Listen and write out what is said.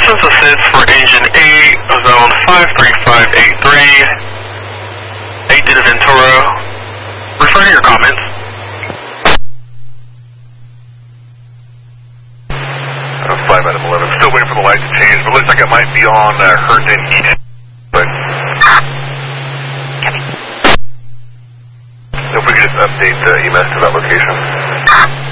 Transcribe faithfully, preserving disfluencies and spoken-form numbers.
Distance assist for engine eight, zone five three five eight three, eight to Ventura. Refer to your comments. Uh, five item eleven, still waiting for the light to change, but looks like it might be on uh, Herndon East. But if we could just update the E M S to that location.